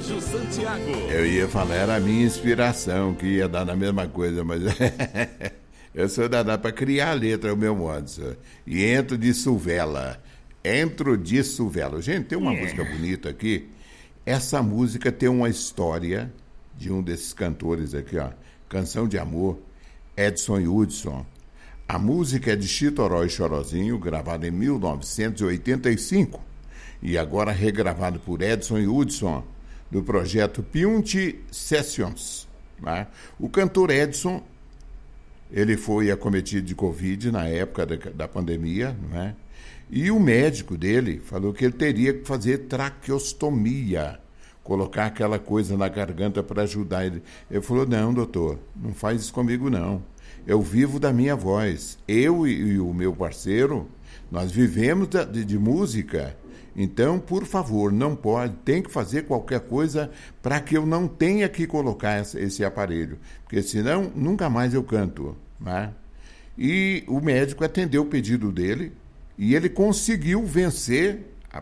Sérgio Santiago. Eu ia falar, era a minha inspiração, que ia dar na mesma coisa, mas eu sou danado para criar a letra, é o meu modo, senhor. E entro de Suvela. Gente, tem uma música bonita aqui. Essa música tem uma história de um desses cantores aqui, ó. Canção de Amor, Edson Hudson. A música é de Chitoró e Chorozinho, gravada em 1985. E agora regravado por Edson Hudson, do projeto Piunti Sessions. Né? O cantor Edson, ele foi acometido de Covid na época da pandemia, né? E o médico dele falou que ele teria que fazer traqueostomia, colocar aquela coisa na garganta para ajudar ele. Ele falou, não, doutor, não faz isso comigo, não. Eu vivo da minha voz. Eu e o meu parceiro, nós vivemos de música. Então, por favor, não pode, tem que fazer qualquer coisa para que eu não tenha que colocar esse aparelho, porque senão nunca mais eu canto. Né? E o médico atendeu o pedido dele e ele conseguiu vencer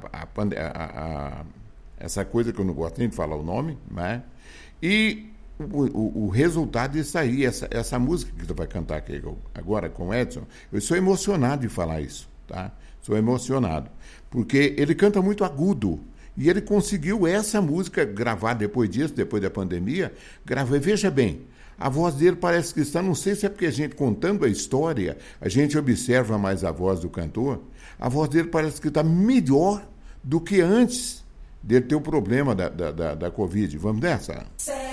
essa coisa que eu não gosto nem de falar o nome, né? E o resultado disso aí, essa música que tu vai cantar aqui agora com o Edson, eu sou emocionado de falar isso, tá? Sou emocionado, porque ele canta muito agudo, e ele conseguiu essa música gravar depois disso, depois da pandemia, gravar, veja bem, a voz dele parece que está, não sei se é porque a gente contando a história, a gente observa mais a voz do cantor, a voz dele parece que está melhor do que antes dele ter o problema da Covid. Vamos nessa?